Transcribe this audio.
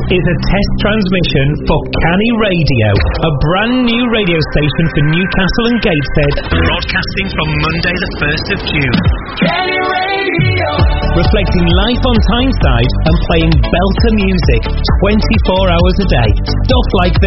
is a test transmission for Canny Radio, a brand new radio station for Newcastle and Gateshead, broadcasting from Monday the 1st of June. Canny Radio! Reflecting life on Tyneside and playing belter music 24 hours a day. Stuff like